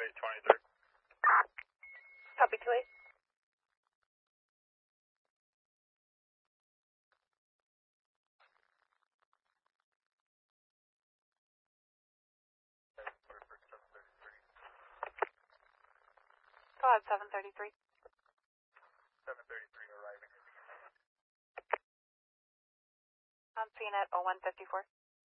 823. Copy 28. Go ahead, 733. 733 arriving. I'm seeing it 0154.